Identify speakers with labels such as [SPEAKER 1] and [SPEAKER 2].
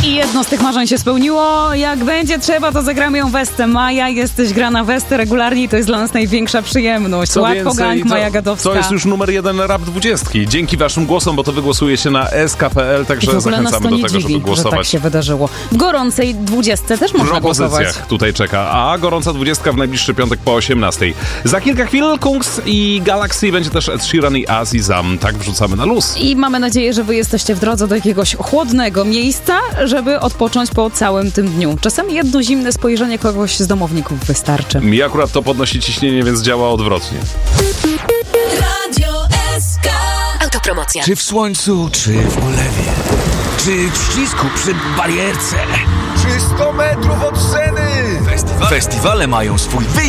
[SPEAKER 1] I jedno z tych marzeń się spełniło. Jak będzie trzeba, to zagramy ją Westę. Maja, jesteś grana Westę regularnie i to jest dla nas największa przyjemność. Łatwo gang, Maja Gadowska.
[SPEAKER 2] To jest już numer 1 Rap 20. Dzięki waszym głosom, bo to wygłosuje się na sk.pl, także zachęcamy do tego, żeby głosować.
[SPEAKER 1] Że tak się wydarzyło. W gorącej 20 też można głosować.
[SPEAKER 2] W propozycjach tutaj czeka, a gorąca 20 w najbliższy piątek po 18. Za kilka chwil Kungs i Galaxy, będzie też Ed Sheeran i Azizam. Tak wrzucamy na luz.
[SPEAKER 1] I mamy nadzieję, że wy jesteście w drodze do jakiegoś chłodnego miejsca, żeby odpocząć po całym tym dniu. Czasami jedno zimne spojrzenie kogoś z domowników wystarczy.
[SPEAKER 2] Mi akurat to podnosi ciśnienie, więc działa odwrotnie.
[SPEAKER 3] Radio SK. Autopromocja.
[SPEAKER 4] Czy w słońcu, czy w ulewie, czy w ścisku przy barierce,
[SPEAKER 5] Czy 100 metrów od sceny?
[SPEAKER 4] Festiwale mają swój wyjątek.